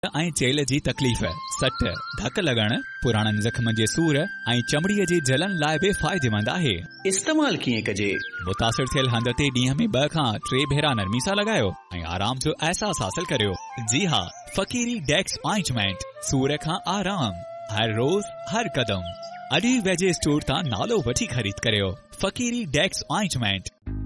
ऐं चेल जी तकलीफ़, सट, धक लॻण, पुराणनि ज़ख़्म जे सूर ऐं चमड़ीअ जे जलन लाइ बि फ़ाइदेमंद आहे। इस्तेमाल कीअं कजे? मुतासिर थियल हंध ते ॾींहं में 2 खां 3 भेरा नरमी सां लॻायो ऐं आराम जो अहसास हासिल करियो। जी हा, फ़क़ीरी डेक्स ऑइंटमेंट, सूर खां आराम, हर रोज़ हर कदम। अॼु ई वेझे स्टोर तां नालो वठी ख़रीद करियो। फ़क़ीरी डेक्स ऑइंटमेंट।